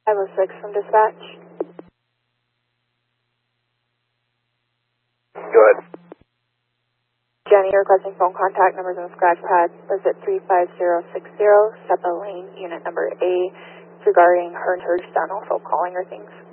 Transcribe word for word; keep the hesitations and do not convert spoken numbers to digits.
five oh six from dispatch. Go ahead. Jenny requesting phone contact numbers on the scratch pad. Was it three five zero six zero, SEPA Lane, unit number A, regarding her and her down also calling her things.